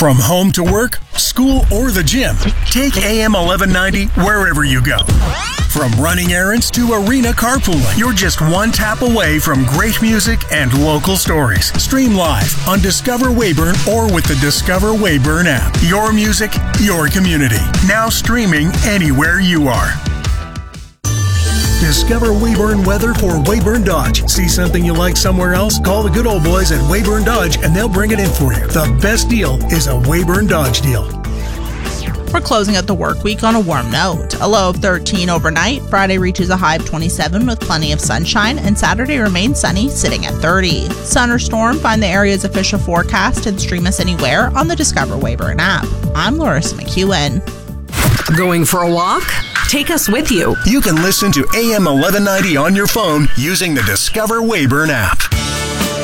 From home to work, school, or the gym, take AM 1190 wherever you go. From running errands to arena carpooling, you're just one tap away from great music and local stories. Stream live on Discover Weyburn or with the Discover Weyburn app. Your music, your community. Now streaming anywhere you are. Discover Weyburn weather for Weyburn Dodge. See something you like somewhere else? Call the good old boys at Weyburn Dodge and they'll bring it in for you. The best deal is a Weyburn Dodge deal. We're closing out the work week on a warm note. A low of 13 overnight. Friday reaches a high of 27 with plenty of sunshine, and Saturday remains sunny, sitting at 30. Sun or storm? Find the area's official forecast and stream us anywhere on the Discover Weyburn app. I'm Larissa McEwen. Going for a walk? Take us with you. You can listen to AM 1190 on your phone using the Discover Weyburn app.